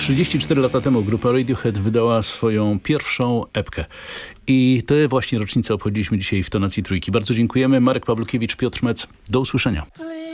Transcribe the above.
34 lata temu grupa Radiohead wydała swoją pierwszą epkę. I tę właśnie rocznicę obchodziliśmy dzisiaj w Tonacji Trójki. Bardzo dziękujemy. Marek Pawlukiewicz, Piotr Mec. Do usłyszenia.